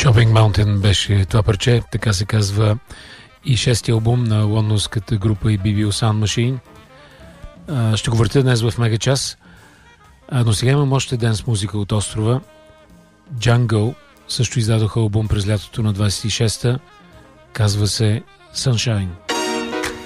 Shopping Mountain беше това парче, така се казва и шестия албум на лондонската група и BBO Sound Machine. Ще го въртя днес в мега час, но сега имам още денс музика от острова. Jungle също издадоха албум през лятото на 26-та, казва се Sunshine.